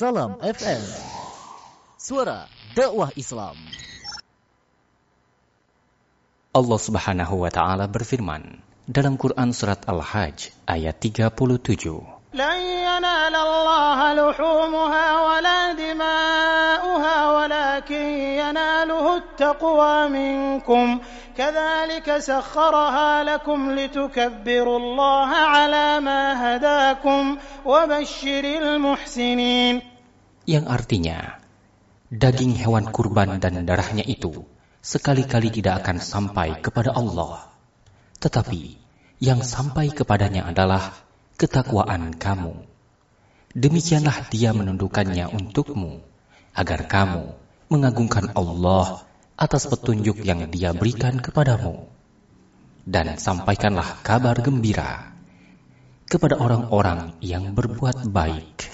Salam FM, suara dakwah Islam. Allah Subhanahu wa taala berfirman dalam Quran surat Al-Hajj ayat 37. لن ينال الله لحومها ولا دماؤها ولكن يناله التقوى منكم كذلك سخرها لكم لتكبروا الله على ما هداكم وبشر المحسنين. Yang artinya, daging hewan kurban dan darahnya itu sekali-kali tidak akan sampai kepada Allah, tetapi yang sampai kepadanya adalah ketakwaan kamu. Demikianlah Dia menundukkannya untukmu, agar kamu mengagungkan Allah atas petunjuk yang Dia berikan kepadamu. Dan sampaikanlah kabar gembira kepada orang-orang yang berbuat baik.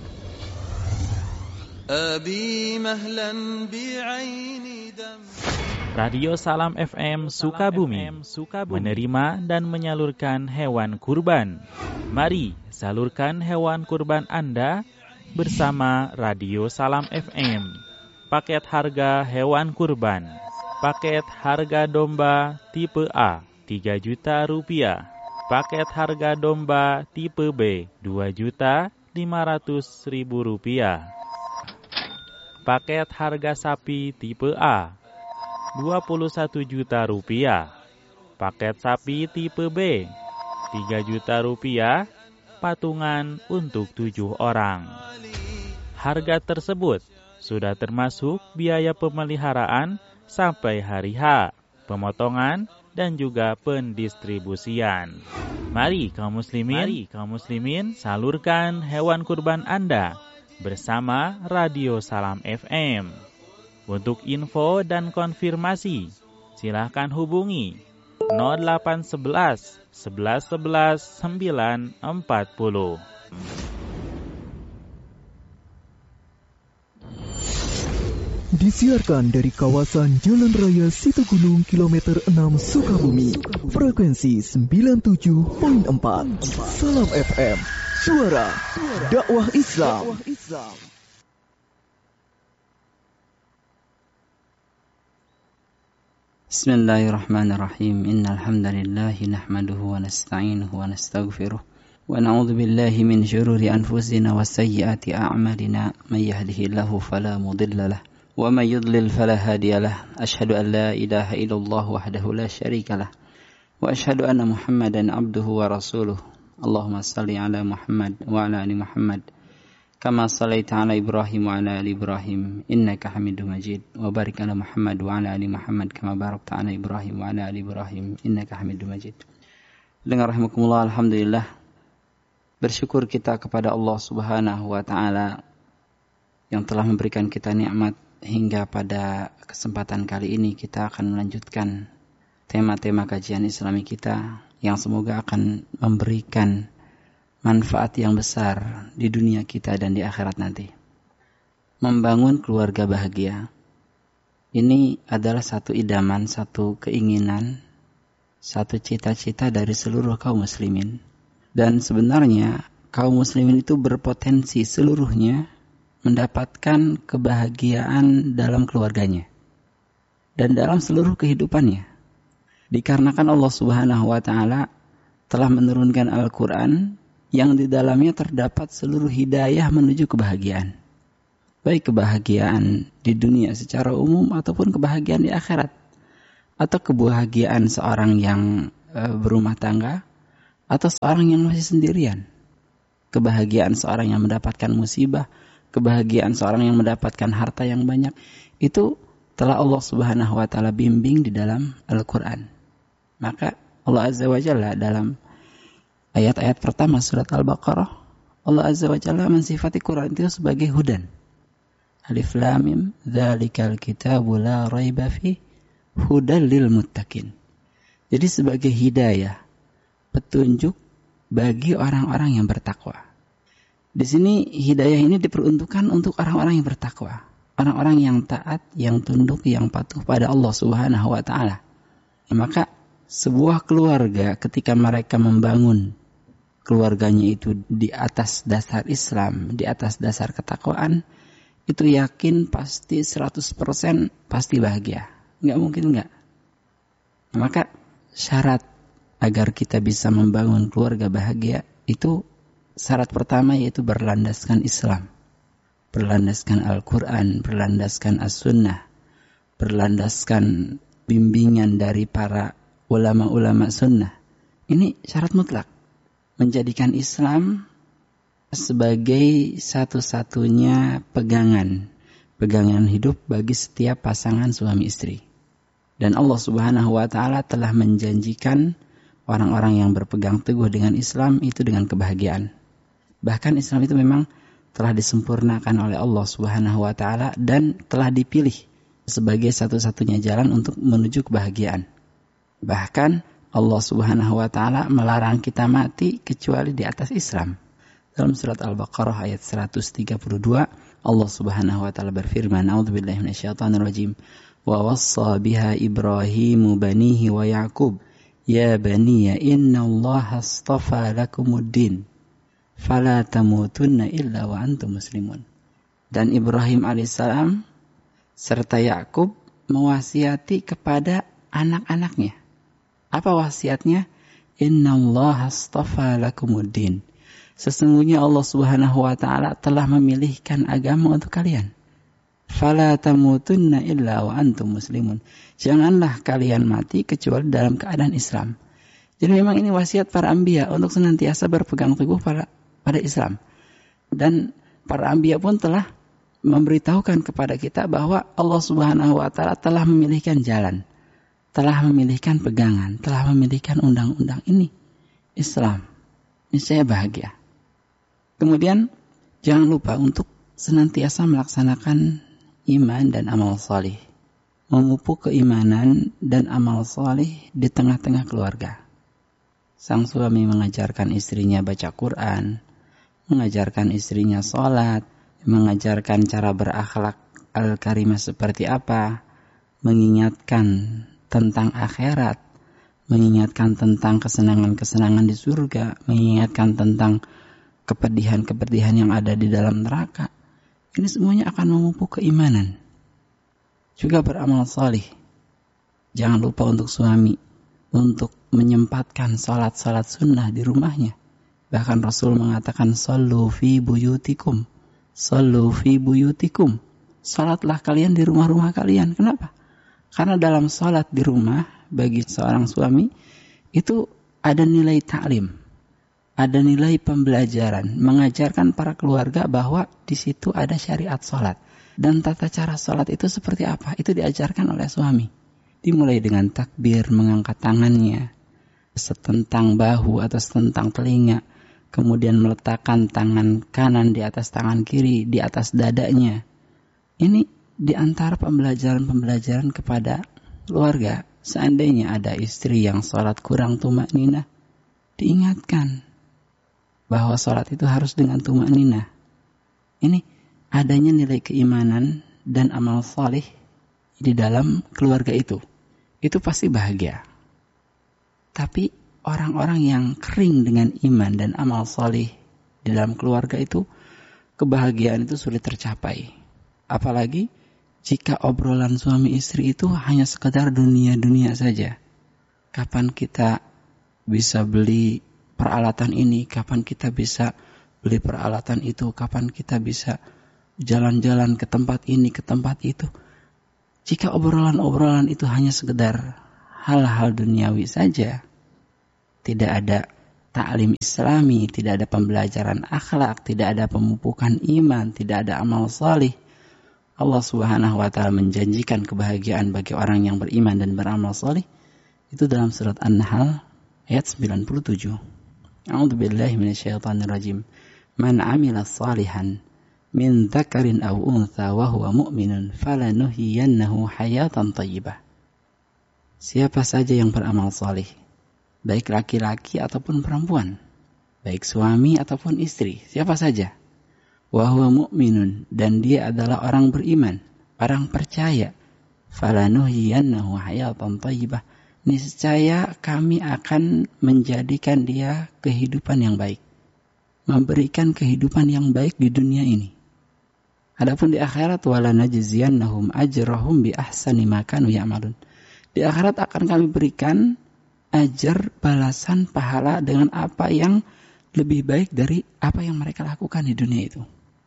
Radio Salam FM Sukabumi menerima dan menyalurkan hewan kurban. Mari salurkan hewan kurban Anda bersama Radio Salam FM. Paket harga hewan kurban. Paket harga domba tipe A 3 juta rupiah. Paket harga domba tipe B 2.500.000 rupiah. Paket harga sapi tipe A 21 juta rupiah. Paket sapi tipe B 3 juta rupiah, patungan untuk 7 orang. Harga tersebut sudah termasuk biaya pemeliharaan sampai hari H, pemotongan dan juga pendistribusian. Mari kaum muslimin salurkan hewan kurban Anda bersama Radio Salam FM. Untuk info dan konfirmasi, silakan hubungi 0811 11 11 940. Disiarkan dari kawasan Jalan Raya Situgunung kilometer 6 Sukabumi, frekuensi 97.4. Salam FM, suara dakwah Islam. Bismillahirrahmanirrahim. Innal hamdalillah nahmaduhu wa nasta'inuhu wa nastaghfiruh wa na'udzu billahi min shururi anfusina wa sayyiati a'malina. May yahdihillahu fala mudilla lahu wa may yudlil fala hadiya lahu. Asyhadu an la ilaha illallah wahdahu la syarika lahu wa asyhadu anna Muhammadan abduhu wa rasuluh. Allahumma shalli ala Muhammad wa ala ali Muhammad kama shallaita ala Ibrahim wa ala ali Ibrahim innaka Hamidum Majid, wa barik ala Muhammad wa ala ali Muhammad kama barakta ala Ibrahim wa ala ali Ibrahim innaka Hamidum Majid. Dengar rahimakumullah, alhamdulillah, bersyukur kita kepada Allah Subhanahu wa taala yang telah memberikan kita nikmat hingga pada kesempatan kali ini kita akan melanjutkan tema-tema kajian Islami kita yang semoga akan memberikan manfaat yang besar di dunia kita dan di akhirat nanti. Membangun keluarga bahagia. Ini adalah satu idaman, satu keinginan, satu cita-cita dari seluruh kaum muslimin. Dan sebenarnya kaum muslimin itu berpotensi seluruhnya mendapatkan kebahagiaan dalam keluarganya dan dalam seluruh kehidupannya. Dikarenakan Allah Subhanahu wa taala telah menurunkan Al-Qur'an yang di dalamnya terdapat seluruh hidayah menuju kebahagiaan. Baik kebahagiaan di dunia secara umum ataupun kebahagiaan di akhirat. Atau kebahagiaan seorang yang berumah tangga atau seorang yang masih sendirian. Kebahagiaan seorang yang mendapatkan musibah, kebahagiaan seorang yang mendapatkan harta yang banyak, itu telah Allah Subhanahu wa taala bimbing di dalam Al-Qur'an. Maka Allah Azza wa Jalla dalam ayat-ayat pertama surat Al-Baqarah, Allah Azza wa Jalla mensifati Quran itu sebagai hudan. Alif Lam Mim, dzalikal kitabu la raiba fi hudal lil muttaqin. Jadi sebagai hidayah, petunjuk bagi orang-orang yang bertakwa. Di sini hidayah ini diperuntukkan untuk orang-orang yang bertakwa, orang-orang yang taat, yang tunduk, yang patuh pada Allah Subhanahu wa taala. Maka sebuah keluarga ketika mereka membangun keluarganya itu di atas dasar Islam, di atas dasar ketakwaan, itu yakin pasti 100% pasti bahagia. Nggak mungkin nggak. Maka syarat agar kita bisa membangun keluarga bahagia itu syarat pertama yaitu berlandaskan Islam, berlandaskan Al-Quran, berlandaskan As-Sunnah, berlandaskan bimbingan dari para ulama-ulama sunnah. Ini syarat mutlak. Menjadikan Islam sebagai satu-satunya pegangan hidup bagi setiap pasangan suami istri. Dan Allah Subhanahu wa Ta'ala telah menjanjikan orang-orang yang berpegang teguh dengan Islam itu dengan kebahagiaan. Bahkan Islam itu memang telah disempurnakan oleh Allah Subhanahu wa Ta'ala dan telah dipilih sebagai satu-satunya jalan untuk menuju kebahagiaan. Bahkan Allah Subhanahu wa Ta'ala melarang kita mati kecuali di atas Islam. Dalam surat Al-Baqarah ayat 132, Allah Subhanahu wa Ta'ala berfirman, A'udzubillahi minasyaitonirrajim. Wa wassa biha Ibrahimu banihi wa Ya'qub, ya baniya innallaha astafa lakumuddin, fala tamutunna illa wa antum muslimun. Dan Ibrahim alaihissalam serta Yakub mewasiati kepada anak-anaknya. Apa wasiatnya? Innallaha astafa lakumuddin. Sesungguhnya Allah Subhanahu wa Ta'ala telah memilihkan agama untuk kalian. Fala tamutunna illa wa antum muslimun. Janganlah kalian mati kecuali dalam keadaan Islam. Jadi memang ini wasiat para anbiya untuk senantiasa berpegang teguh pada Islam. Dan para anbiya pun telah memberitahukan kepada kita bahwa Allah Subhanahu wa Ta'ala telah memilihkan jalan, telah memilihkan pegangan, telah memilihkan undang-undang ini, Islam. Niscaya bahagia. Kemudian jangan lupa untuk senantiasa melaksanakan iman dan amal salih, memupuk keimanan dan amal salih di tengah-tengah keluarga. Sang suami mengajarkan istrinya baca Quran, mengajarkan istrinya sholat, mengajarkan cara berakhlak al-karimah seperti apa, mengingatkan tentang akhirat, mengingatkan tentang kesenangan-kesenangan di surga, mengingatkan tentang kepedihan-kepedihan yang ada di dalam neraka. Ini semuanya akan memupuk keimanan. Juga beramal salih. Jangan lupa untuk suami untuk menyempatkan salat-salat sunnah di rumahnya. Bahkan Rasul mengatakan sallu fi buyutikum. Sallu fi buyutikum. Salatlah kalian di rumah-rumah kalian. Kenapa? Karena dalam salat di rumah bagi seorang suami itu ada nilai ta'lim, ada nilai pembelajaran, mengajarkan para keluarga bahwa di situ ada syariat salat dan tata cara salat itu seperti apa, itu diajarkan oleh suami. Dimulai dengan takbir, mengangkat tangannya setentang bahu atau setentang telinga, kemudian meletakkan tangan kanan di atas tangan kiri di atas dadanya. Ini di antara pembelajaran-pembelajaran kepada keluarga. Seandainya ada istri yang sholat kurang tumakninah, diingatkan bahwa sholat itu harus dengan tumakninah. Ini adanya nilai keimanan dan amal salih di dalam keluarga itu. Itu pasti bahagia. Tapi orang-orang yang kering dengan iman dan amal salih di dalam keluarga itu, kebahagiaan itu sulit tercapai. Apalagi jika obrolan suami istri itu hanya sekedar dunia-dunia saja. Kapan kita bisa beli peralatan ini, kapan kita bisa beli peralatan itu, kapan kita bisa jalan-jalan ke tempat ini, ke tempat itu. Jika obrolan-obrolan itu hanya sekedar hal-hal duniawi saja, tidak ada ta'lim islami, tidak ada pembelajaran akhlak, tidak ada pemupukan iman, tidak ada amal salih, Allah Subhanahu wa Ta'ala menjanjikan kebahagiaan bagi orang yang beriman dan beramal salih. Itu dalam surat An-Nahl ayat 97. A'udzubillahi minasyaitonirrajim. Man 'amila shalihan min dzakarin aw untha wa huwa mu'minun falanuhyiyannahu hayatan thayyibah. Siapa saja yang beramal salih, baik laki-laki ataupun perempuan, baik suami ataupun istri, siapa saja, wa huwa mu'minun, dan dia adalah orang beriman, orang percaya, falanuhyiyannahu hayatan thayyibah, niscaya kami akan menjadikan dia kehidupan yang baik, memberikan kehidupan yang baik di dunia ini. Adapun di akhirat, wala najziyannahum ajrahum bi ahsani ma kanu ya'malun. Di akhirat akan kami berikan ajar, balasan, pahala dengan apa yang lebih baik dari apa yang mereka lakukan di dunia itu.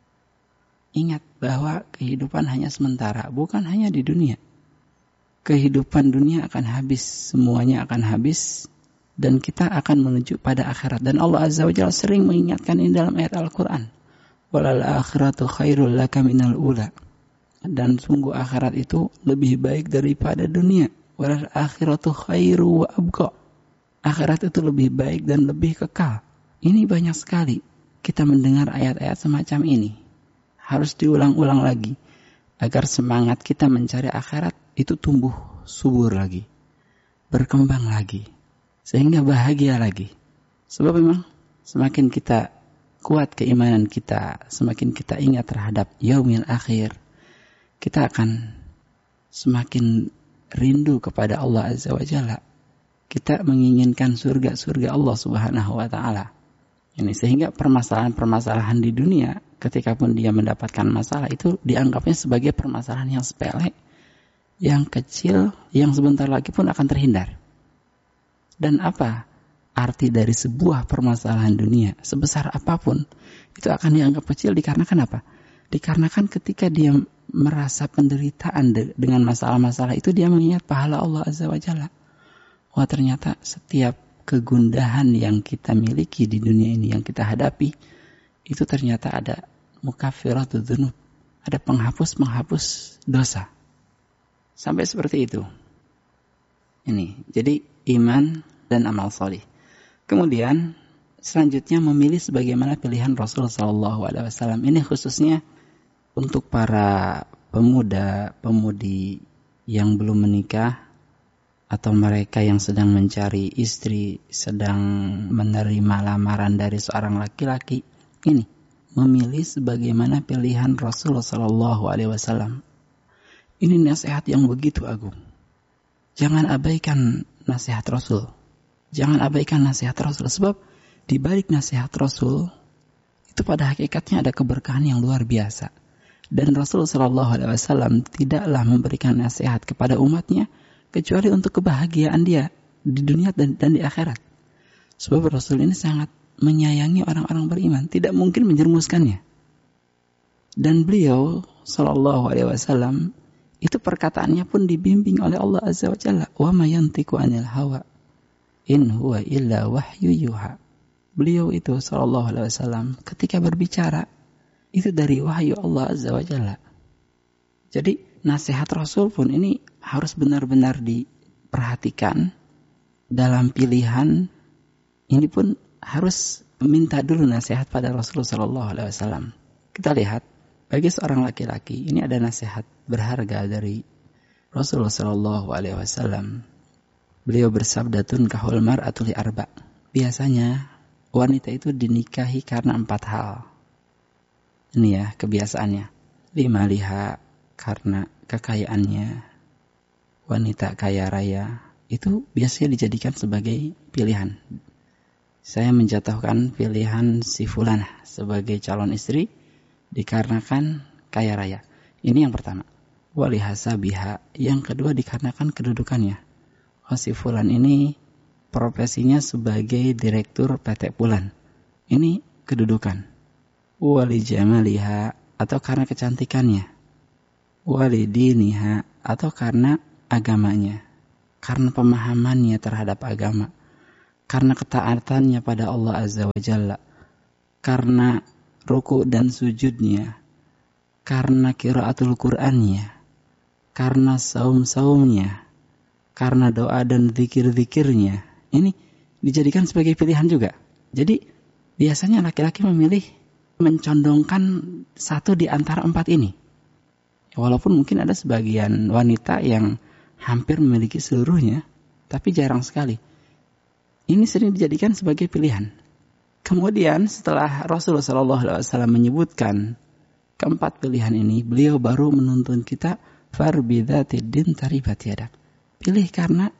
Ingat bahwa kehidupan hanya sementara, bukan hanya di dunia. Kehidupan dunia akan habis, semuanya akan habis, dan kita akan menuju pada akhirat. Dan Allah Azza wa Jalla sering mengingatkan ini dalam ayat Al-Quran. Walal akhiratu khairul laka minal ula. Dan sungguh akhirat itu lebih baik daripada dunia. Walal akhiratu khairu wa abqa. Akhirat itu lebih baik dan lebih kekal. Ini banyak sekali kita mendengar ayat-ayat semacam ini. Harus diulang-ulang lagi agar semangat kita mencari akhirat itu tumbuh subur lagi, berkembang lagi, sehingga bahagia lagi. Sebab memang semakin kita kuat keimanan kita, semakin kita ingat terhadap yaumil akhir, kita akan semakin rindu kepada Allah Azza wa Jalla. Kita menginginkan surga-surga Allah Subhanahu wa Ta'ala. Ini sehingga permasalahan-permasalahan di dunia, ketika pun dia mendapatkan masalah, itu dianggapnya sebagai permasalahan yang sepele, yang kecil, yang sebentar lagi pun akan terhindar. Dan apa arti dari sebuah permasalahan dunia sebesar apapun, itu akan dianggap kecil dikarenakan apa? Dikarenakan ketika dia merasa penderitaan dengan masalah-masalah itu, dia mengingat pahala Allah Azza wa Jalla. Wah, ternyata setiap kegundahan yang kita miliki di dunia ini, yang kita hadapi, itu ternyata ada mukaffiratudz dzunub, ada penghapus dosa. Sampai seperti itu. Ini, jadi iman dan amal salih. Kemudian selanjutnya memilih sebagaimana pilihan Rasul SAW. Ini khususnya untuk para pemuda-pemudi yang belum menikah, atau mereka yang sedang mencari istri, sedang menerima lamaran dari seorang laki-laki. Ini memilih sebagaimana pilihan Rasul SAW. Ini nasihat yang begitu agung. Jangan abaikan nasihat Rasul. Jangan abaikan nasihat Rasul. Sebab di balik nasihat Rasul itu pada hakikatnya ada keberkahan yang luar biasa. Dan Rasul SAW tidaklah memberikan nasihat kepada umatnya kecuali untuk kebahagiaan dia di dunia dan di akhirat. Sebab Rasul ini sangat menyayangi orang-orang beriman, tidak mungkin menjerumuskannya. Dan beliau SAW itu perkataannya pun dibimbing oleh Allah Azza wa Jalla. Wa ma yantiqu 'anil hawa in huwa illa wahyu yuha. Beliau itu SAW ketika berbicara itu dari wahyu Allah Azza wa Jalla. Jadi nasihat Rasul pun ini harus benar-benar diperhatikan dalam pilihan. Ini pun harus minta dulu nasihat pada Rasulullah SAW. Kita lihat, bagi seorang laki-laki ini ada nasihat berharga dari Rasulullah SAW. Beliau bersabda, tunkahul mar'atu li arba. Biasanya wanita itu dinikahi karena 4 hal. Ini ya kebiasaannya. 5 liha, karena kekayaannya. Wanita kaya raya itu biasanya dijadikan sebagai pilihan. Saya menjatuhkan pilihan si fulanah sebagai calon istri dikarenakan kaya raya. Ini yang pertama. Walihasabiha. Yang kedua dikarenakan kedudukannya. Si fulan ini profesinya sebagai direktur PT Pulan. Ini kedudukan. Walijamaliha, atau karena kecantikannya. Walidiniha, atau karena agamanya. Karena pemahamannya terhadap agama. Karena ketaatannya pada Allah Azza wa Jalla. Karena ruku dan sujudnya. Karena qiraatul Qur'annya. Karena saum-saumnya. Karena doa dan zikir-zikirnya. Ini dijadikan sebagai pilihan juga. Jadi biasanya laki-laki memilih mencondongkan satu di antara 4 ini. Walaupun mungkin ada sebagian wanita yang hampir memiliki seluruhnya, tapi jarang sekali. Ini sering dijadikan sebagai pilihan. Kemudian setelah Rasulullah SAW menyebutkan keempat pilihan ini, beliau baru menuntun kita farbidhatid din taribat yadak. Pilih karena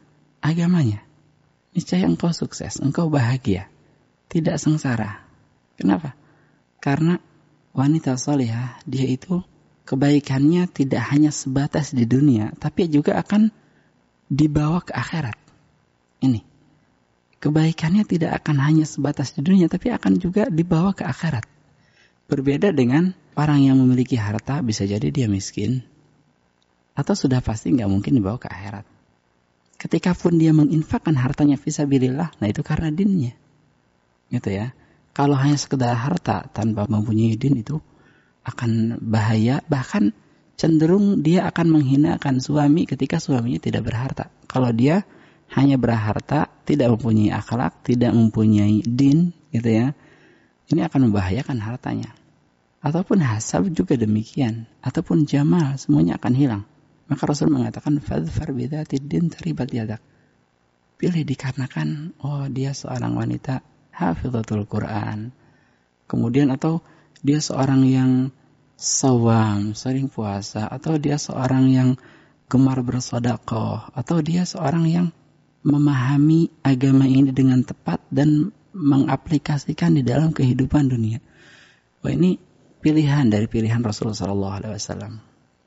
agamanya, niscaya engkau sukses, engkau bahagia, tidak sengsara. Kenapa? Karena wanita salihah, dia itu kebaikannya tidak hanya sebatas di dunia, tapi juga akan dibawa ke akhirat. Ini, kebaikannya tidak akan hanya sebatas di dunia, tapi akan juga dibawa ke akhirat. Berbeda dengan orang yang memiliki harta, bisa jadi dia miskin, atau sudah pasti nggak mungkin dibawa ke akhirat. Ketika pun dia menginfakkan hartanya fisabilillah, nah itu karena dinnya. Gitu ya. Kalau hanya sekedar harta tanpa mempunyai din, itu akan bahaya, bahkan cenderung dia akan menghinakan suami ketika suaminya tidak berharta. Kalau dia hanya berharta, tidak mempunyai akhlak, tidak mempunyai din, gitu ya, ini akan membahayakan hartanya. Ataupun hasab juga demikian, ataupun jamal, semuanya akan hilang. Maka Rasul mengatakan, fadfar bidzatid din taribat yadak. Pilih dikarenakan, oh dia seorang wanita hafizatul Quran. Kemudian atau dia seorang yang sawam, sering puasa. Atau dia seorang yang gemar bersedekah. Atau dia seorang yang memahami agama ini dengan tepat dan mengaplikasikan di dalam kehidupan dunia. Wah, ini pilihan dari pilihan Rasulullah SAW.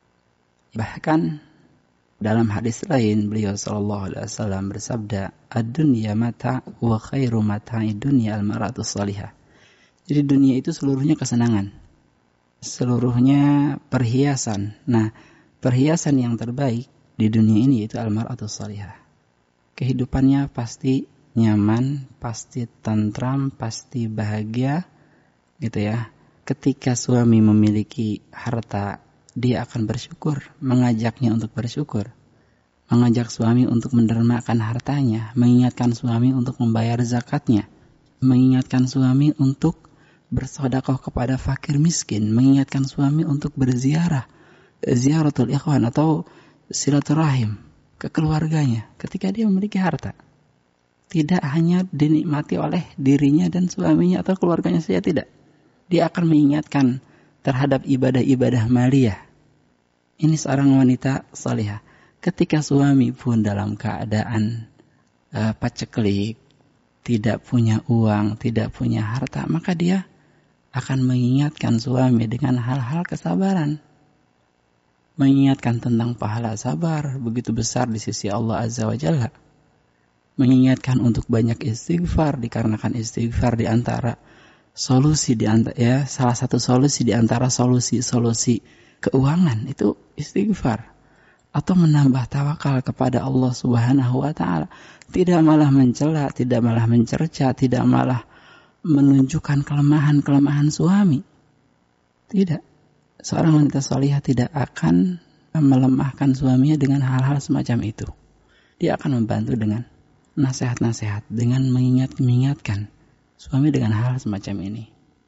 Bahkan dalam hadis lain beliau SAW bersabda, ad-dunya mata wa khairu mata'i dunya al-mar'atu salihah. Jadi dunia itu seluruhnya kesenangan, seluruhnya perhiasan. Nah, perhiasan yang terbaik di dunia ini itu al-mar'atu salihah. Kehidupannya pasti nyaman, pasti tentram, pasti bahagia, gitu ya. Ketika suami memiliki harta, dia akan bersyukur, mengajaknya untuk bersyukur, mengajak suami untuk mendermakan hartanya, mengingatkan suami untuk membayar zakatnya, mengingatkan suami untuk bersedekah kepada fakir miskin, mengingatkan suami untuk berziarah, ziaratul ikhwan atau silaturahim ke keluarganya ketika dia memiliki harta. Tidak hanya dinikmati oleh dirinya dan suaminya atau keluarganya saja, tidak. Dia akan mengingatkan terhadap ibadah-ibadah maliyah. Ini seorang wanita salihah. Ketika suami pun dalam keadaan paceklik, tidak punya uang, tidak punya harta, maka dia akan mengingatkan suami dengan hal-hal kesabaran. Mengingatkan tentang pahala sabar begitu besar di sisi Allah Azza wa Jalla. Mengingatkan untuk banyak istighfar, dikarenakan istighfar di antara solusi di antara, ya, salah satu solusi di antara solusi-solusi keuangan itu istighfar, atau menambah tawakal kepada Allah Subhanahu wa taala. Tidak malah mencela, tidak malah mencerca, tidak malah menunjukkan kelemahan-kelemahan suami. Tidak. Seorang wanita salihah tidak akan melemahkan suaminya dengan hal-hal semacam itu. Dia akan membantu dengan nasihat-nasihat, dengan mengingatkan suami dengan hal semacam ini.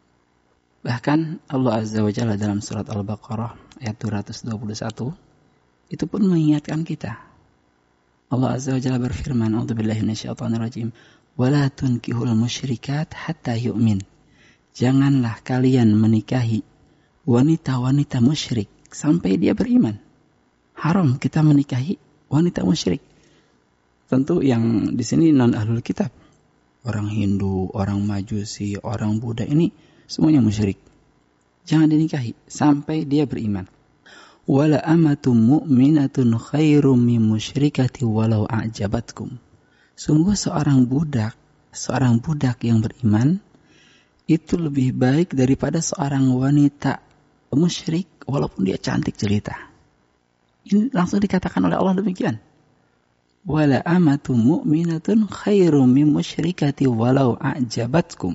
Bahkan Allah Azza wa Jalla dalam surat Al-Baqarah ayat 221 itu pun mengingatkan kita. Allah Azza wa Jalla berfirman, a'udzubillahi minasyaitonirrajim, wala tunkihul musyrikat hatta yu'min. Janganlah kalian menikahi wanita-wanita musyrik sampai dia beriman. Haram kita menikahi wanita musyrik. Tentu yang di sini non ahlul kitab. Orang Hindu, orang Majusi, orang Buddha, ini semuanya musyrik. Jangan dinikahi sampai dia beriman. Wala amatum mu'minatun khairum min musyrikati walau a'jabatkum. Sungguh seorang budak yang beriman itu lebih baik daripada seorang wanita musyrik walaupun dia cantik jelita. Ini langsung dikatakan oleh Allah demikian. Wala amatu mu'minatun khairum min musyrikati walau a'jabatkum.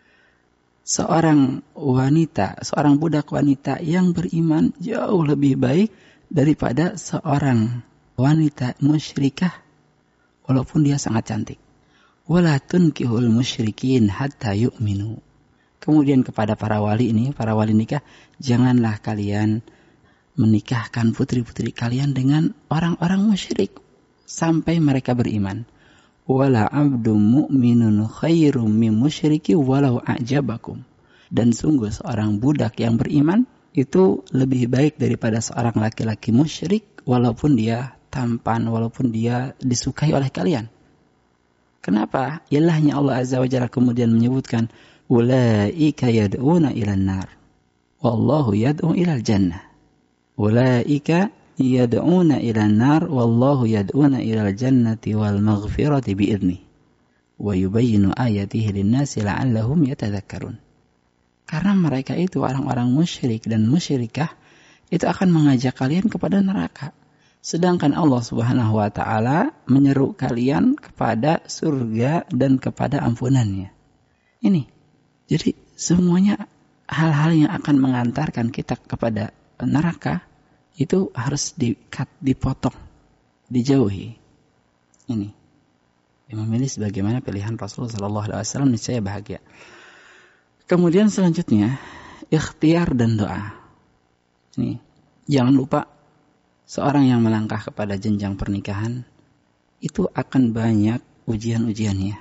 Seorang budak wanita yang beriman jauh lebih baik daripada seorang wanita musyrikah walaupun dia sangat cantik. Wala tunkihul musyrikin hatta yu'minu. Kemudian kepada para wali nikah, janganlah kalian menikahkan putri-putri kalian dengan orang-orang musyrik sampai mereka beriman. Wala abdum mu'minun khairum min musyriki walau a'jabakum. Dan sungguh seorang budak yang beriman itu lebih baik daripada seorang laki-laki musyrik walaupun dia tampan, walaupun dia disukai oleh kalian. Kenapa? Ilahnya Allah Azza wa Jalla kemudian menyebutkan, ulaika yad'una ilan nar, wallahu yad'u ilal jannah. Ulaika yad'una ilan nar, wallahu yad'una ilal jannati wal maghfirati bi'idnih. Wa yubayyinu ayatihi linnasi la'allahum yatadhakkarun. Karena mereka itu orang-orang musyrik dan musyrikah, itu akan mengajak kalian kepada neraka. Sedangkan Allah Subhanahu wa taala menyeru kalian kepada surga dan kepada ampunannya. Ini. Jadi semuanya hal-hal yang akan mengantarkan kita kepada neraka itu harus di-cut, dipotong, dijauhi. Ini. Memilih sebagaimana pilihan Rasulullah SAW, niscaya bahagia. Kemudian selanjutnya, ikhtiar dan doa. Ini, jangan lupa, seorang yang melangkah kepada jenjang pernikahan, itu akan banyak ujian-ujiannya.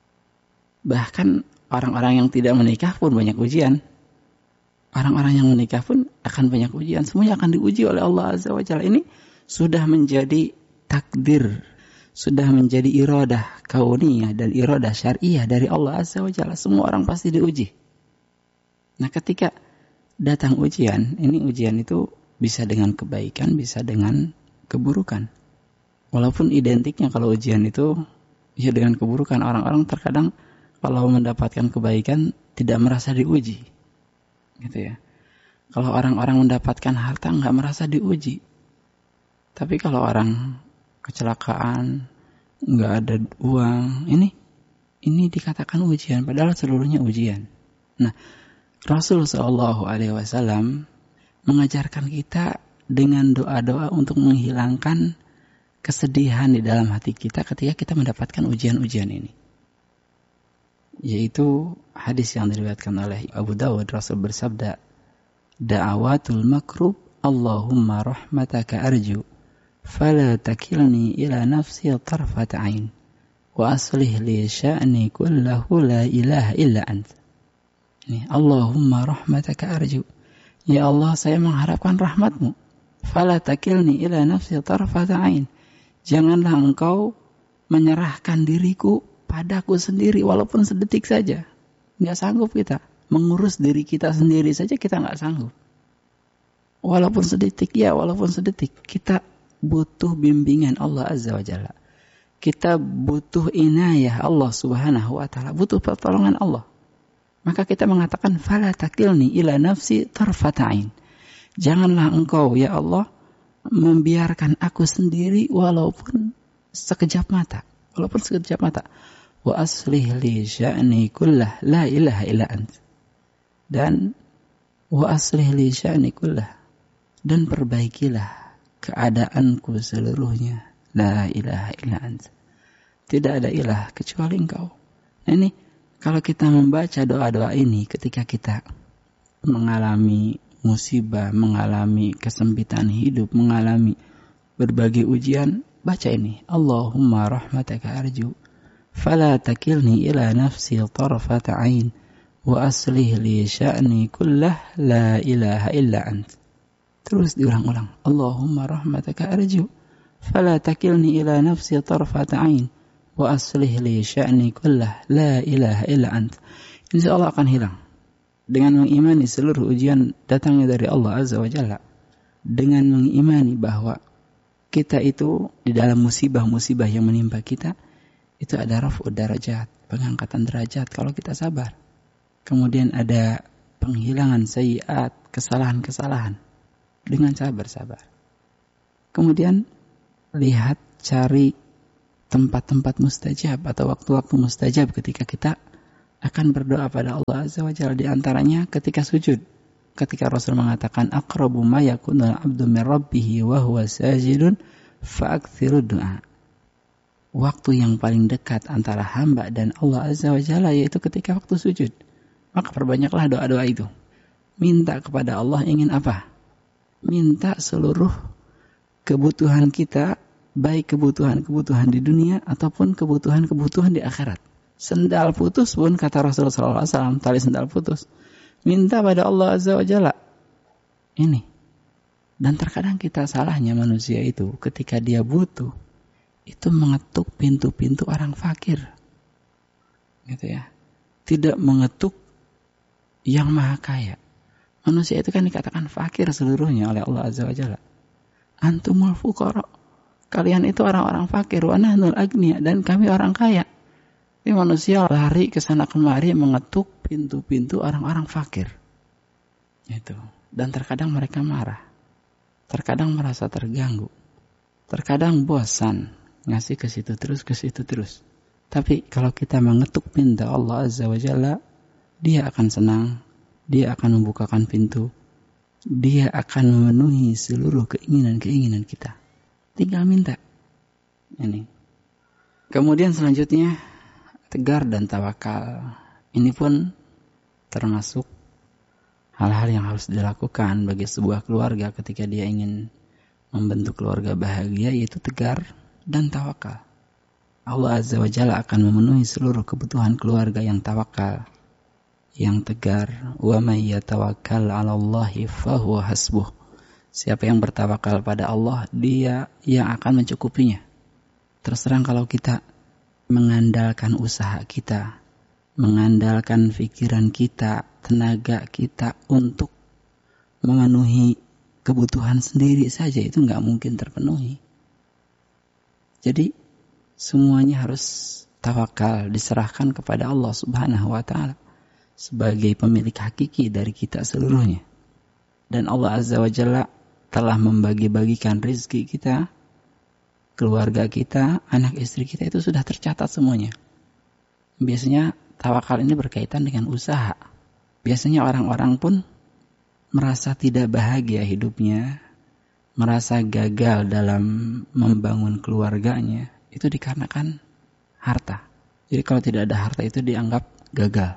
Bahkan orang-orang yang tidak menikah pun banyak ujian. Orang-orang yang menikah pun akan banyak ujian. Semuanya akan diuji oleh Allah Azza wa Jalla. Ini sudah menjadi takdir, sudah menjadi iradah kauniyah dan iradah syariah dari Allah Azza wa Jalla. Semua orang pasti diuji. Nah, ketika datang ujian, ini ujian itu bisa dengan kebaikan, bisa dengan keburukan. Walaupun identiknya kalau ujian itu ya dengan keburukan. Orang-orang terkadang kalau mendapatkan kebaikan tidak merasa diuji. Gitu ya. Kalau orang-orang mendapatkan harta nggak merasa diuji. Tapi kalau orang kecelakaan, nggak ada uang, ini dikatakan ujian, padahal seluruhnya ujian. Nah, Rasul Shallallahu Alaihi Wasallam mengajarkan kita dengan doa-doa untuk menghilangkan kesedihan di dalam hati kita ketika kita mendapatkan ujian-ujian ini. Yaitu hadis yang diriwayatkan oleh Abu Dawud, Rasul bersabda, da'awatul makrub Allahumma rahmataka arju fala takilni ila nafsi tarfat ain wa aslih li sya'ni kullahu la ilaha illa anta. Allahumma rahmataka arju. Ya Allah, saya mengharapkan rahmatmu. Fala takilni ila nafsi tarfata ain. Janganlah engkau menyerahkan diriku padaku sendiri walaupun sedetik saja. Nggak sanggup kita. Mengurus diri kita sendiri saja kita nggak sanggup. Walaupun sedetik, ya walaupun sedetik. Kita butuh bimbingan Allah Azza wa Jalla. Kita butuh inayah Allah Subhanahu wa ta'ala. Butuh pertolongan Allah. Maka kita mengatakan fala takilni ila nafsi tarfata'in. Janganlah engkau ya Allah membiarkan aku sendiri walaupun sekejap mata. Walaupun sekejap mata. Wa aslih li sya'ni kullah la ilaha illa ant. Dan wa aslih li sya'ni kullah. Dan perbaikilah keadaanku seluruhnya. La ilaha illa ant. Tidak ada ilah kecuali engkau. Nah, ini kalau kita membaca doa-doa ini ketika kita mengalami musibah, mengalami kesempitan hidup, mengalami berbagai ujian, baca ini. Allahumma rahmataka arju, fala takilni ila nafsi tarfata ain, wa aslih li sya'ni kullah la ilaha illa ant. Terus diulang-ulang. Allahumma rahmataka arju, fala takilni ila nafsi tarfata ain, wa aslih li sya'ni kullah la ilaha illa ant. Insyaallah akan hilang. Dengan mengimani seluruh ujian datangnya dari Allah Azza wa Jalla. Dengan mengimani bahwa kita itu di dalam musibah-musibah yang menimpa kita, itu ada raf'ud darajat, pengangkatan derajat kalau kita sabar. Kemudian ada penghilangan sayyiat, kesalahan-kesalahan dengan sabar-sabar. Kemudian lihat, cari tempat-tempat mustajab atau waktu-waktu mustajab ketika kita akan berdoa pada Allah Azza wa Jalla. Di antaranya ketika sujud. Ketika Rasul mengatakan aqrabu ma yakunul 'abdu min rabbih wa huwa sajidun fa'aktsiru du'a. Waktu yang paling dekat antara hamba dan Allah Azza wa Jalla yaitu ketika waktu sujud. Maka perbanyaklah doa-doa itu. Minta kepada Allah ingin apa? Minta seluruh kebutuhan kita, baik kebutuhan-kebutuhan di dunia ataupun kebutuhan-kebutuhan di akhirat. Sendal putus pun kata Rasulullah SAW, tali sendal putus. Minta pada Allah Azza wa Jalla. Ini. Dan terkadang kita salahnya manusia itu ketika dia butuh, itu mengetuk pintu-pintu orang fakir. Gitu ya. Tidak mengetuk yang maha kaya. Manusia itu kan dikatakan fakir seluruhnya oleh Allah Azza wa Jalla. Antumul fuqara. Kalian itu orang-orang fakir, wa nahnul agniya, dan kami orang kaya. Ini manusia lari ke sana kemari mengetuk pintu-pintu orang-orang fakir. Itu. Dan terkadang mereka marah. Terkadang merasa terganggu. Terkadang bosan ngasih ke situ terus, ke situ terus. Tapi kalau kita mengetuk pintu Allah Azza wa Jalla, dia akan senang. Dia akan membukakan pintu. Dia akan memenuhi seluruh keinginan-keinginan kita. Tinggal minta. Ini. Kemudian selanjutnya, tegar dan tawakal. Ini pun termasuk hal-hal yang harus dilakukan bagi sebuah keluarga ketika dia ingin membentuk keluarga bahagia, yaitu tegar dan tawakal. Allah Azza wa Jalla akan memenuhi seluruh kebutuhan keluarga yang tawakal, yang tegar. Wa may yatawakkal 'ala Allahi fahuwa hasbuh. Siapa yang bertawakal pada Allah, dia yang akan mencukupinya. Terus terang kalau kita mengandalkan usaha kita, mengandalkan pikiran kita, tenaga kita untuk memenuhi kebutuhan sendiri saja, itu nggak mungkin terpenuhi. Jadi semuanya harus tawakal, diserahkan kepada Allah Subhanahu wa Ta'ala sebagai pemilik hakiki dari kita seluruhnya. Dan Allah Azza wa Jalla telah membagi-bagikan rezeki kita, keluarga kita, anak istri kita, itu sudah tercatat semuanya. Biasanya tawakal ini berkaitan dengan usaha. Biasanya orang-orang pun merasa tidak bahagia hidupnya, merasa gagal dalam membangun keluarganya, itu dikarenakan harta. Jadi kalau tidak ada harta itu dianggap gagal.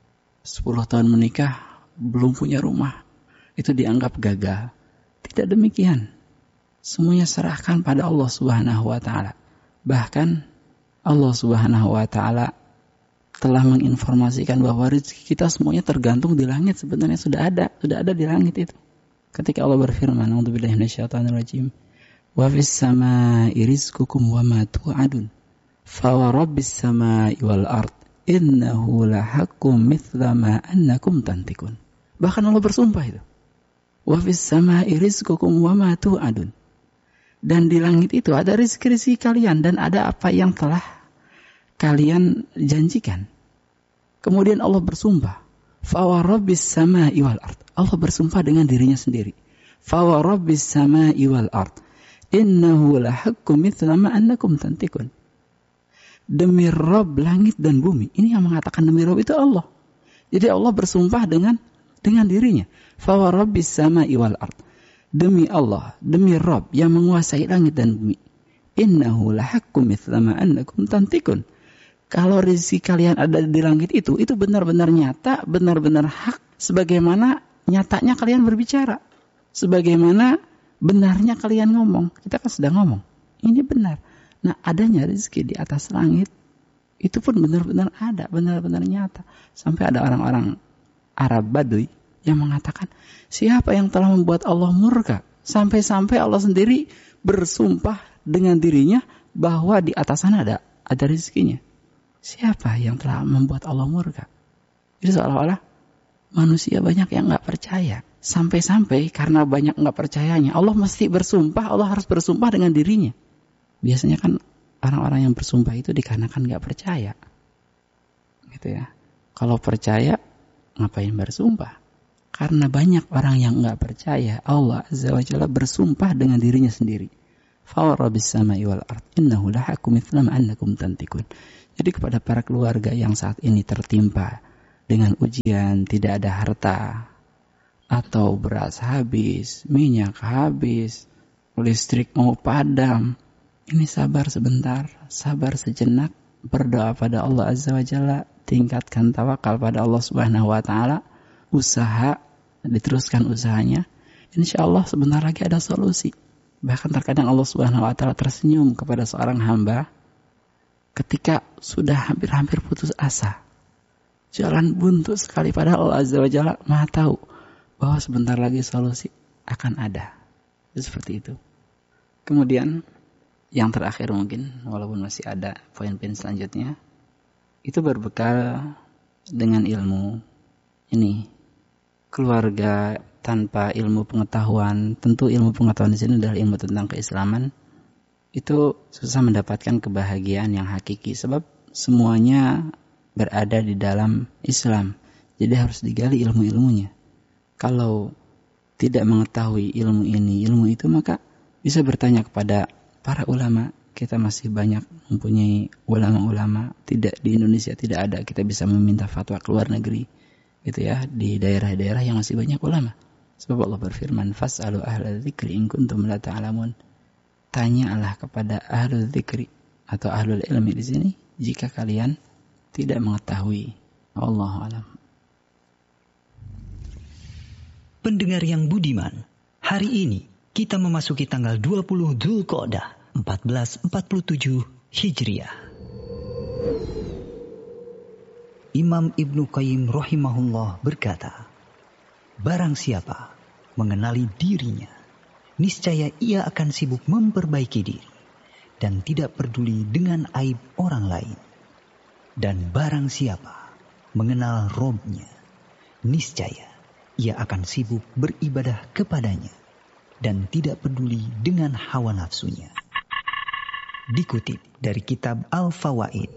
10 tahun menikah, belum punya rumah, itu dianggap gagal. Tidak demikian. Semuanya serahkan pada Allah Subhanahu wa Ta'ala. Bahkan Allah Subhanahu wa Ta'ala telah menginformasikan bahwa rezeki kita semuanya tergantung di langit. Sebenarnya sudah ada di langit itu. Ketika Allah berfirman, a'udzubillahi minasyaitonirrajim, wa fis samaa'i rizqukum wa ma tu'adun, fa wa rabbis samaa'i wal ard innahu lahaqqum mithla ma annakum tantikun. Bahkan Allah bersumpah itu. Wa fis samaa'i rizqukum wa ma tu'adun. Dan di langit itu ada rezeki kalian dan ada apa yang telah kalian janjikan. Kemudian Allah bersumpah, fa wa rabbis samaa'i wal ard. Allah bersumpah dengan dirinya sendiri. Fa wa rabbis samaa'i wal ard innahu lahaqqum mithla ma annakum tantikun. Demi Rabb langit dan bumi. Ini yang mengatakan demi Rabb itu Allah. Jadi Allah bersumpah dengan dirinya. Fa wa rabbis samaa'i wal ard. Demi Allah, demi Rabb yang menguasai langit dan bumi. Innahu lahaqqum mithla ma annakum tantikun. Kalau rezeki kalian ada di langit itu benar-benar nyata, benar-benar hak, sebagaimana nyatanya kalian berbicara. Sebagaimana benarnya kalian ngomong. Kita kan sedang ngomong. Ini benar. Nah, adanya rezeki di atas langit, itu pun benar-benar ada, benar-benar nyata. Sampai ada orang-orang Arab Baduy yang mengatakan, siapa yang telah membuat Allah murka? Sampai-sampai Allah sendiri bersumpah dengan dirinya bahwa di atas sana ada rezekinya. Siapa yang telah membuat Allah murka? Jadi seolah-olah manusia banyak yang nggak percaya. Sampai-sampai karena banyak nggak percayanya, Allah mesti bersumpah, Allah harus bersumpah dengan dirinya. Biasanya kan orang-orang yang bersumpah itu dikarenakan nggak percaya. Gitu ya. Kalau percaya, ngapain bersumpah? Karena banyak orang yang nggak percaya, Allah Azza wa Jalla bersumpah dengan dirinya sendiri. Fa rabbis samaa'i wal ard innahu lahaqqum mithla ma annakum tantikun. Jadi kepada para keluarga yang saat ini tertimpa dengan ujian, tidak ada harta, atau beras habis, minyak habis, listrik mau padam, ini sabar sebentar, sabar sejenak, berdoa pada Allah Azza wa Jalla, tingkatkan tawakal pada Allah Subhanahu wa Ta'ala, usaha, diteruskan usahanya, insya Allah sebentar lagi ada solusi. Bahkan terkadang Allah Subhanahu wa Ta'ala tersenyum kepada seorang hamba ketika sudah hampir-hampir putus asa, jalan buntu sekali, padahal Allah Azza wa Jalla Maha tahu bahwa sebentar lagi solusi akan ada. Seperti itu. Kemudian yang terakhir mungkin, walaupun masih ada poin-poin selanjutnya, itu berbekal dengan ilmu ini. Keluarga tanpa ilmu pengetahuan, tentu ilmu pengetahuan di sini adalah ilmu tentang keislaman, itu susah mendapatkan kebahagiaan yang hakiki, sebab semuanya berada di dalam Islam. Jadi harus digali ilmu-ilmunya. Kalau tidak mengetahui ilmu ini, ilmu itu, maka bisa bertanya kepada para ulama. Kita masih banyak mempunyai ulama-ulama. Tidak di Indonesia tidak ada. Kita bisa meminta fatwa ke luar negeri, gitu ya, di daerah-daerah yang masih banyak ulama. Sebab Allah berfirman, "Fas'alu ahla dzikri in kuntum la ta'lamun." Tanyalah kepada ahlul dzikri atau ahlul ilmi di sini jika kalian tidak mengetahui. Wallahu a'lam. Pendengar yang budiman, hari ini kita memasuki tanggal 20 Dzulqa'dah 1447 Hijriah. Imam Ibnu Qayyim rahimahullah berkata, barang siapa mengenali dirinya, niscaya ia akan sibuk memperbaiki diri dan tidak peduli dengan aib orang lain. Dan barang siapa mengenal Robnya, niscaya ia akan sibuk beribadah kepadanya dan tidak peduli dengan hawa nafsunya. Dikutip dari kitab Al-Fawaid.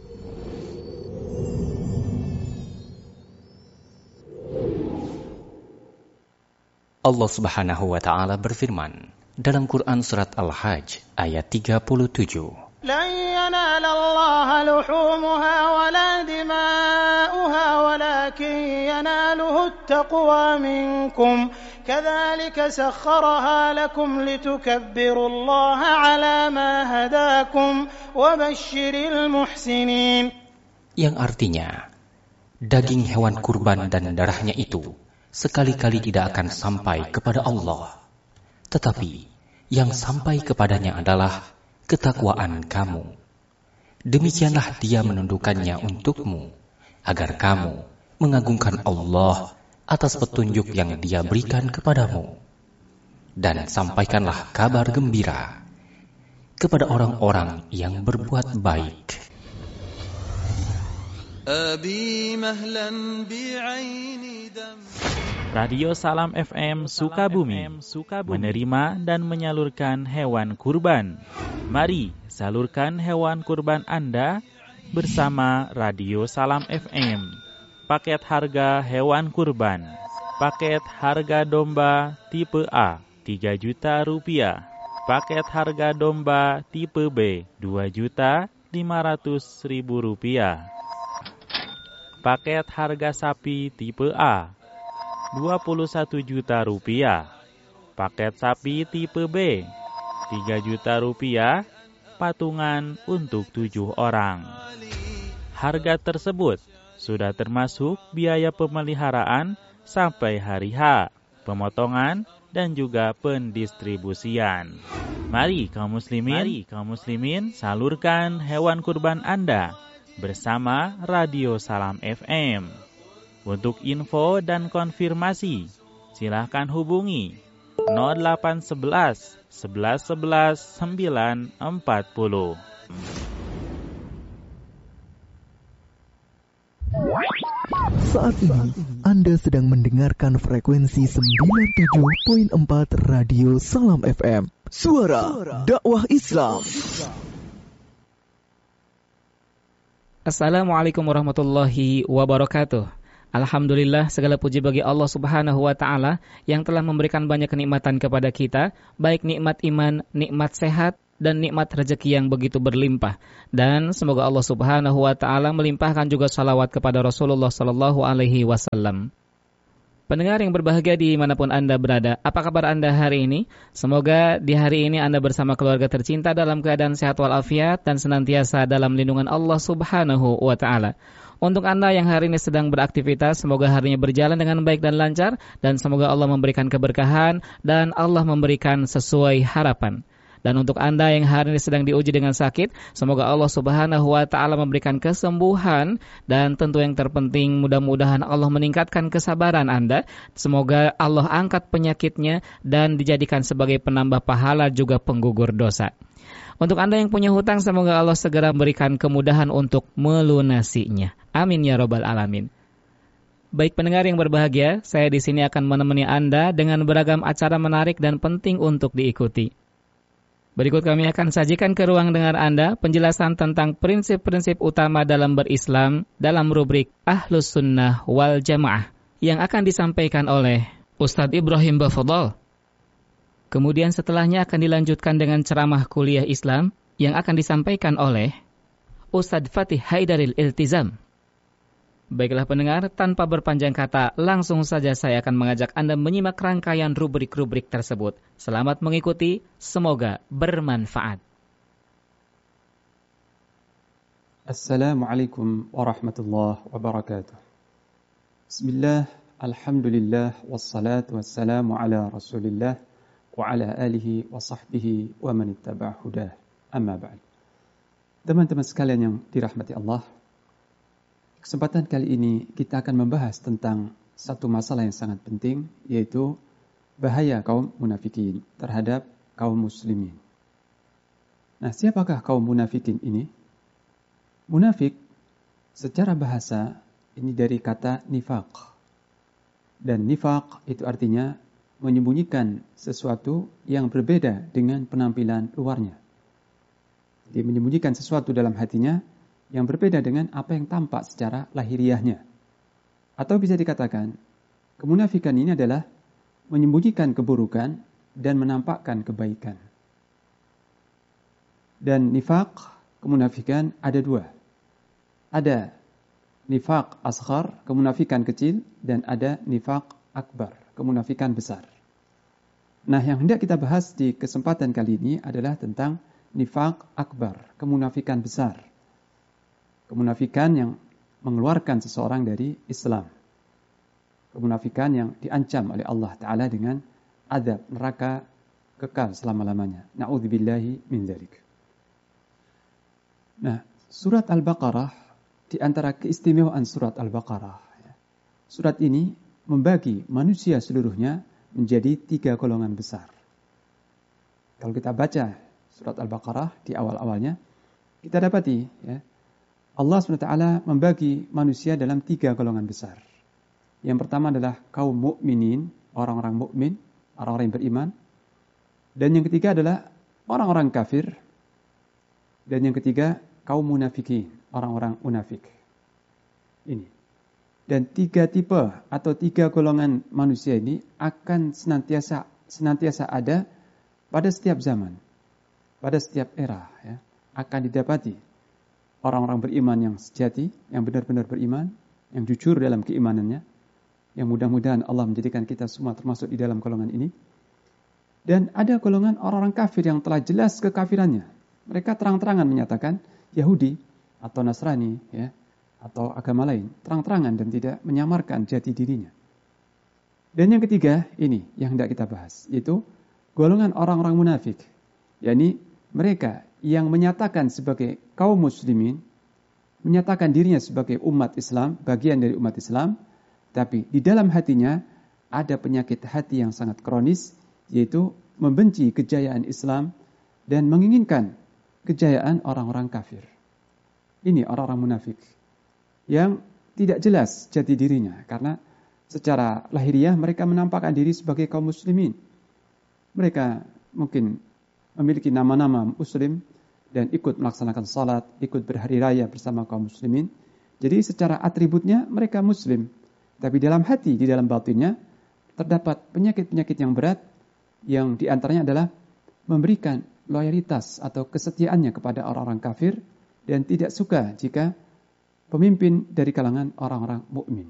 Allah Subhanahu wa taala berfirman dalam Quran surat Al-Hajj ayat 37. لن ينال الله لحومها ولا دماؤها ولكن يناله التقوى منكم كذلك سخرها لكم لتكبروا الله على ما هداكم وبشر المحسنين. Yang artinya, daging hewan kurban dan darahnya itu sekali-kali tidak akan sampai kepada Allah. Tetapi yang sampai kepadanya adalah ketakwaan kamu. Demikianlah Dia menundukkannya untukmu, agar kamu mengagungkan Allah atas petunjuk yang Dia berikan kepadamu. Dan sampaikanlah kabar gembira kepada orang-orang yang berbuat baik. Radio Salam FM Sukabumi menerima dan menyalurkan hewan kurban. Mari salurkan hewan kurban Anda bersama Radio Salam FM. Paket harga hewan kurban. Paket harga domba tipe A 3 juta rupiah. Paket harga domba tipe B 2.500.000 rupiah. Paket harga sapi tipe A 21 juta rupiah. Paket sapi tipe B 3 juta rupiah, patungan untuk 7 orang. Harga tersebut sudah termasuk biaya pemeliharaan sampai hari H, pemotongan dan juga pendistribusian. Mari kaum muslimin salurkan hewan kurban Anda bersama Radio Salam FM. Untuk info dan konfirmasi, silakan hubungi 0811 11 11 940. Saat ini Anda sedang mendengarkan frekuensi 97.4 Radio Salam FM. Suara dakwah Islam. Assalamualaikum warahmatullahi wabarakatuh. Alhamdulillah, segala puji bagi Allah Subhanahu wa taala yang telah memberikan banyak kenikmatan kepada kita, baik nikmat iman, nikmat sehat, dan nikmat rezeki yang begitu berlimpah. Dan semoga Allah Subhanahu wa taala melimpahkan juga salawat kepada Rasulullah sallallahu alaihi wasallam. Pendengar yang berbahagia dimanapun Anda berada, apa kabar Anda hari ini? Semoga di hari ini Anda bersama keluarga tercinta dalam keadaan sehat walafiat dan senantiasa dalam lindungan Allah Subhanahu wa taala. Untuk Anda yang hari ini sedang beraktivitas, semoga harinya berjalan dengan baik dan lancar, dan semoga Allah memberikan keberkahan dan Allah memberikan sesuai harapan. Dan untuk Anda yang hari ini sedang diuji dengan sakit, semoga Allah Subhanahu wa taala memberikan kesembuhan, dan tentu yang terpenting mudah-mudahan Allah meningkatkan kesabaran Anda. Semoga Allah angkat penyakitnya dan dijadikan sebagai penambah pahala juga penggugur dosa. Untuk Anda yang punya hutang, semoga Allah segera berikan kemudahan untuk melunasinya. Amin ya rabbal alamin. Baik pendengar yang berbahagia, saya di sini akan menemani Anda dengan beragam acara menarik dan penting untuk diikuti. Berikut kami akan sajikan ke ruang dengar Anda penjelasan tentang prinsip-prinsip utama dalam berislam dalam rubrik Ahlus Sunnah wal Jamaah yang akan disampaikan oleh Ustadz Ibrahim Bafadhal. Kemudian setelahnya akan dilanjutkan dengan ceramah kuliah Islam yang akan disampaikan oleh Ustadz Fatih Haidaril Iltizam. Baiklah pendengar, tanpa berpanjang kata, langsung saja saya akan mengajak Anda menyimak rangkaian rubrik-rubrik tersebut. Selamat mengikuti, semoga bermanfaat. Assalamualaikum warahmatullahi wabarakatuh. Bismillah, alhamdulillah, wassalatu wassalamu ala rasulillah, wa ala alihi wa sahbihi wa man ittaba' hudah. Amma ba'd. Teman-teman sekalian yang dirahmati Allah, kesempatan kali ini kita akan membahas tentang satu masalah yang sangat penting, yaitu bahaya kaum munafikin terhadap kaum muslimin. Nah, siapakah kaum munafikin ini? Munafik secara bahasa ini dari kata nifaq. Dan nifaq itu artinya menyembunyikan sesuatu yang berbeda dengan penampilan luarnya. Dia menyembunyikan sesuatu dalam hatinya yang berbeda dengan apa yang tampak secara lahiriahnya. Atau bisa dikatakan, kemunafikan ini adalah menyembunyikan keburukan dan menampakkan kebaikan. Dan nifaq, kemunafikan ada dua. Ada nifaq asghar, kemunafikan kecil, dan ada nifaq akbar, kemunafikan besar. Nah, yang hendak kita bahas di kesempatan kali ini adalah tentang nifaq akbar, kemunafikan besar. Kemunafikan yang mengeluarkan seseorang dari Islam. Kemunafikan yang diancam oleh Allah Ta'ala dengan azab neraka kekal selama-lamanya. Na'udzubillahi min dzalik. Nah, surat Al-Baqarah, di antara keistimewaan surat Al-Baqarah, surat ini membagi manusia seluruhnya menjadi 3 golongan besar. Kalau kita baca surat Al-Baqarah di awal-awalnya, kita dapati Allah SWT membagi manusia dalam 3 golongan besar. Yang pertama adalah kaum mukminin, orang-orang mukmin, orang-orang yang beriman. Dan yang ketiga adalah orang-orang kafir. Dan yang ketiga kaum munafikin, orang-orang munafik. Ini. Dan 3 tipe atau 3 golongan manusia ini akan senantiasa ada pada setiap zaman, pada setiap era, akan didapati. Orang-orang beriman yang sejati, yang benar-benar beriman, yang jujur dalam keimanannya, yang mudah-mudahan Allah menjadikan kita semua termasuk di dalam golongan ini. Dan ada golongan orang-orang kafir yang telah jelas kekafirannya. Mereka terang-terangan menyatakan Yahudi atau Nasrani, atau agama lain, terang-terangan dan tidak menyamarkan jati dirinya. Dan yang ketiga, ini yang hendak kita bahas, yaitu golongan orang-orang munafik, yakni mereka yang menyatakan sebagai kaum muslimin, menyatakan dirinya sebagai umat Islam, bagian dari umat Islam, tapi di dalam hatinya ada penyakit hati yang sangat kronis, yaitu membenci kejayaan Islam dan menginginkan kejayaan orang-orang kafir. Ini orang-orang munafik yang tidak jelas jati dirinya, karena secara lahiriah mereka menampakkan diri sebagai kaum muslimin. Mereka mungkin memiliki nama-nama muslim dan ikut melaksanakan salat, ikut berhari raya bersama kaum muslimin. Jadi secara atributnya mereka muslim. Tapi dalam hati, di dalam batinnya, terdapat penyakit-penyakit yang berat, yang diantaranya adalah memberikan loyalitas atau kesetiaannya kepada orang-orang kafir, dan tidak suka jika pemimpin dari kalangan orang-orang mukmin.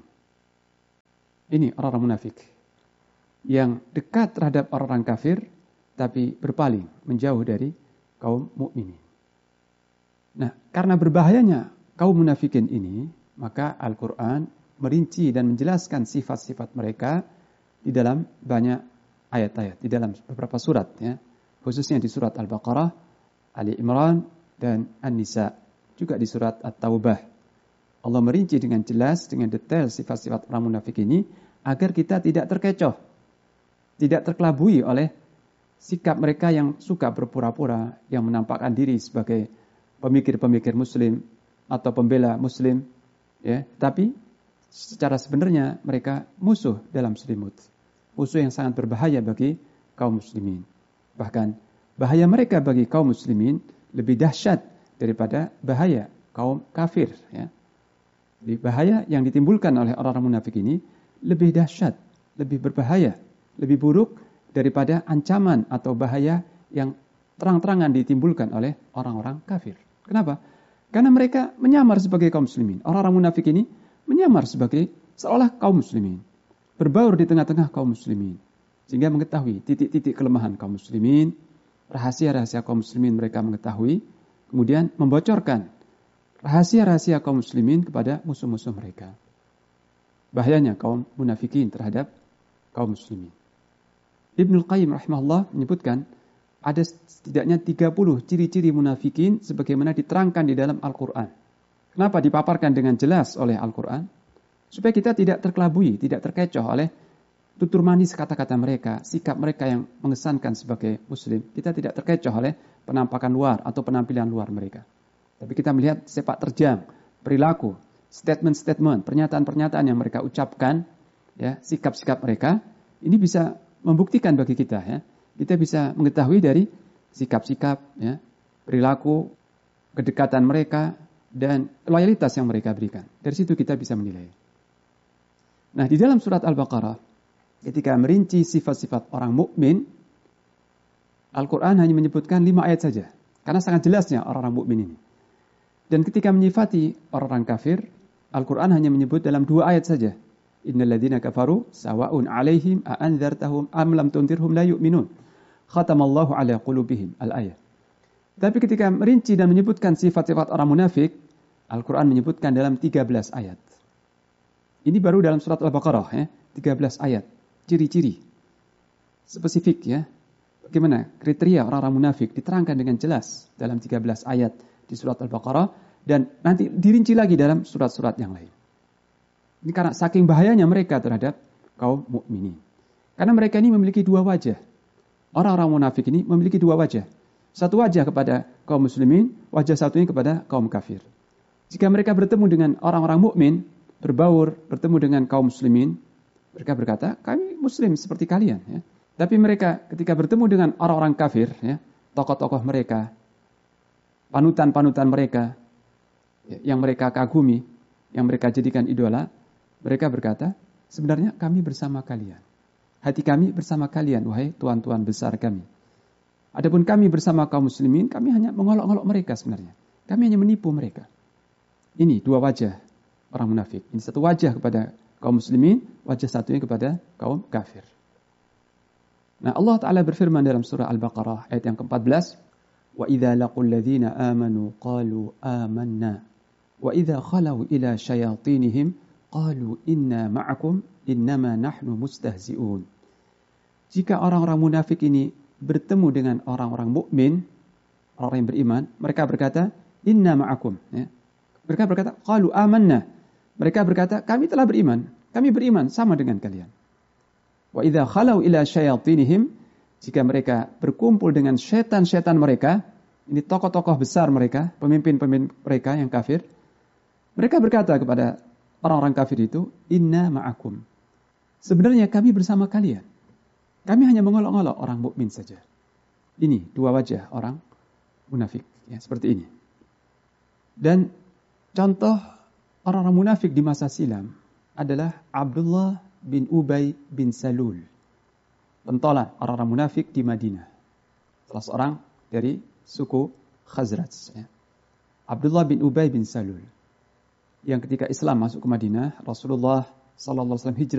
Ini orang-orang munafik, yang dekat terhadap orang-orang kafir, tapi berpaling, menjauh dari kaum mukminin. Nah, karena berbahayanya kaum munafikin ini, maka Al-Quran merinci dan menjelaskan sifat-sifat mereka di dalam banyak ayat-ayat, di dalam beberapa surat. khususnya di surat Al-Baqarah, Ali Imran, dan An-Nisa, juga di surat At-Taubah. Allah merinci dengan jelas, dengan detail sifat-sifat orang munafik ini, agar kita tidak terkecoh, tidak terkelabui oleh sikap mereka yang suka berpura-pura, yang menampakkan diri sebagai pemikir-pemikir muslim atau pembela muslim, ya, tapi secara sebenarnya mereka musuh dalam selimut, musuh yang sangat berbahaya bagi kaum muslimin. Bahkan bahaya mereka bagi kaum muslimin lebih dahsyat daripada bahaya kaum kafir, ya. Jadi bahaya yang ditimbulkan oleh orang-orang munafik ini lebih dahsyat, lebih berbahaya, lebih buruk daripada ancaman atau bahaya yang terang-terangan ditimbulkan oleh orang-orang kafir. Kenapa? Karena mereka menyamar sebagai kaum muslimin. Orang-orang munafik ini menyamar sebagai seolah kaum muslimin, berbaur di tengah-tengah kaum muslimin, sehingga mengetahui titik-titik kelemahan kaum muslimin, rahasia-rahasia kaum muslimin mereka mengetahui, kemudian membocorkan rahasia-rahasia kaum muslimin kepada musuh-musuh mereka. Bahayanya kaum munafikin terhadap kaum muslimin. Ibnul Qayyim rahimahullah menyebutkan ada setidaknya 30 ciri-ciri munafikin sebagaimana diterangkan di dalam Al-Quran. Kenapa dipaparkan dengan jelas oleh Al-Quran? Supaya kita tidak terkelabui, tidak terkecoh oleh tutur manis kata-kata mereka, sikap mereka yang mengesankan sebagai muslim. Kita tidak terkecoh oleh penampakan luar atau penampilan luar mereka. Tapi kita melihat sepak terjang, perilaku, statement-statement, pernyataan-pernyataan yang mereka ucapkan, ya, sikap-sikap mereka, ini bisa membuktikan bagi kita, ya. Kita bisa mengetahui dari sikap-sikap, ya, perilaku, kedekatan mereka, dan loyalitas yang mereka berikan. Dari situ kita bisa menilai. Nah, di dalam surat Al-Baqarah, ketika merinci sifat-sifat orang mukmin, Al-Quran hanya menyebutkan 5 ayat saja. Karena sangat jelasnya orang-orang mukmin ini. Dan ketika menyifati orang-orang kafir, Al-Quran hanya menyebut dalam 2 ayat saja. Innal ladzina kafaru sawa'un 'alaihim a anzartahum am lam tunzirhum la yu'minun. Khatamallahu 'ala qulubihim. Al-ayat. Tapi ketika merinci dan menyebutkan sifat-sifat orang munafik, Al-Quran menyebutkan dalam 13 ayat. Ini baru dalam surat Al-Baqarah, ya, 13 ayat. Ciri-ciri. Spesifik, ya. Bagaimana kriteria orang-orang munafik diterangkan dengan jelas dalam 13 ayat di surat Al-Baqarah, dan nanti dirinci lagi dalam surat-surat yang lain. Ini karena saking bahayanya mereka terhadap kaum mukminin. Karena mereka ini memiliki 2 wajah. Orang-orang munafik ini memiliki 2 wajah. Satu wajah kepada kaum muslimin, wajah satunya kepada kaum kafir. Jika mereka bertemu dengan orang-orang mukmin, berbaur, bertemu dengan kaum muslimin, mereka berkata, kami muslim seperti kalian, ya. Tapi mereka ketika bertemu dengan orang-orang kafir, ya, tokoh-tokoh mereka, panutan-panutan mereka, ya, yang mereka kagumi, yang mereka jadikan idola, mereka berkata, sebenarnya kami bersama kalian. Hati kami bersama kalian, wahai tuan-tuan besar kami. Adapun kami bersama kaum muslimin, kami hanya mengolok-olok mereka sebenarnya. Kami hanya menipu mereka. Ini 2 wajah orang munafik. Ini satu wajah kepada kaum muslimin, wajah satunya kepada kaum kafir. Nah, Allah Ta'ala berfirman dalam surah Al-Baqarah ayat yang ke-14, wa idza laqul ladzina amanu qalu amanna wa idza khalau ila syayatinihim qalu inna ma'akum innama nahnu mustahzi'un. Jika orang-orang munafik ini bertemu dengan orang-orang mukmin, orang yang beriman, mereka berkata inna ma'akum, ya. Mereka berkata qalu amanna. Mereka berkata kami telah beriman, kami beriman sama dengan kalian. Wa idza khalau ila syayatinihim, jika mereka berkumpul dengan setan-setan mereka, ini tokoh-tokoh besar mereka, pemimpin-pemimpin mereka yang kafir, mereka berkata kepada orang-orang kafir itu, inna ma'akum. Sebenarnya kami bersama kalian. Kami hanya mengolok-olok orang mukmin saja. Ini 2 wajah orang munafik, ya, seperti ini. Dan contoh orang-orang munafik di masa silam adalah Abdullah bin Ubay bin Salul, pentolan orang-orang munafik di Madinah. Salah seorang dari suku Khazraj, ya. Abdullah bin Ubay bin Salul, yang ketika Islam masuk ke Madinah, Rasulullah SAW hijrah